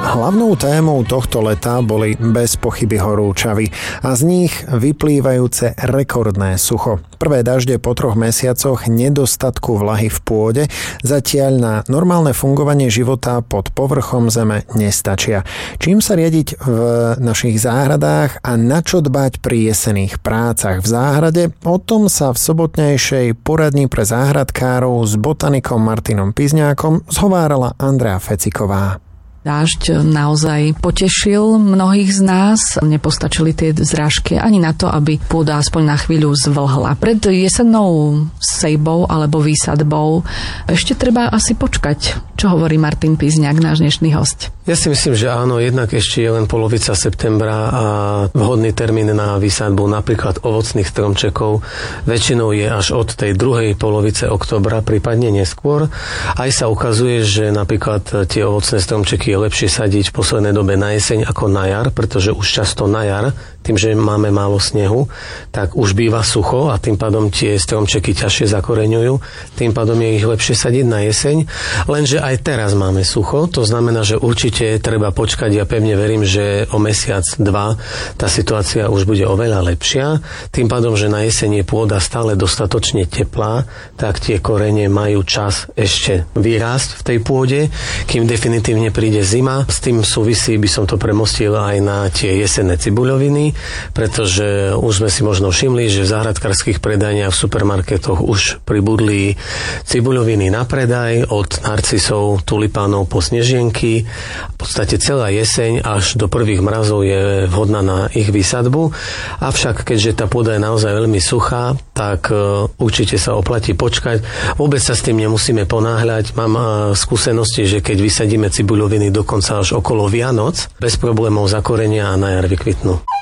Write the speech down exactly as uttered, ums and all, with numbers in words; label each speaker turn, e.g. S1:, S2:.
S1: Hlavnou témou tohto leta boli bez pochyby horúčavy a z nich vyplývajúce rekordné sucho. Prvé dažde po troch mesiacoch nedostatku vlahy v pôde zatiaľ na normálne fungovanie života pod povrchom zeme nestačia. Čím sa riadiť v našich záhradách a na čo dbať pri jesenných prácach v záhrade? O tom sa v sobotnejšej poradni pre záhradkárov s botanikom Martinom Pizňákom zhovárala Andrea Feciková.
S2: Dážď naozaj potešil mnohých z nás. Nepostačili tie zrážky ani na to, aby pôda aspoň na chvíľu zvlhla. Pred jesennou sejbou alebo výsadbou ešte treba asi počkať. Čo hovorí Martin Pizňák, náš dnešný hosť?
S3: Ja si myslím, že áno, jednak ešte je len polovica septembra a vhodný termín na výsadbu napríklad ovocných stromčekov väčšinou je až od tej druhej polovice októbra, prípadne neskôr. Aj sa ukazuje, že napríklad tie ovocné stromčeky je lepšie sadiť v poslednej dobe na jeseň ako na jar, pretože už často na jar, tým, že máme málo snehu, tak už býva sucho a tým pádom tie stromčeky ťažšie zakoreňujú, tým pádom je ich lepšie sadiť na jeseň. Lenže aj teraz máme sucho, to znamená, že určite treba počkať. Ja pevne verím, že o mesiac, dva tá situácia už bude oveľa lepšia. Tým pádom, že na jeseň je pôda stále dostatočne teplá, tak tie korene majú čas ešte vyrásť v tej pôde, kým definitívne príde zima. S tým súvisí, by som to premostil aj na tie jesenné cibuľoviny, pretože už sme si možno všimli, že v záhradkárskych predajniach v supermarketoch už pribudli cibuľoviny na predaj od narcisov, tulipánov po snežienky. V podstate celá jeseň až do prvých mrazov je vhodná na ich výsadbu. Avšak keďže tá pôda je naozaj veľmi suchá, tak určite sa oplatí počkať. Vôbec sa s tým nemusíme ponáhľať. Mám skúsenosti, že keď vysadíme cibuľoviny dokonca až okolo Vianoc, bez problémov zakorenia a na jar vykvitnú.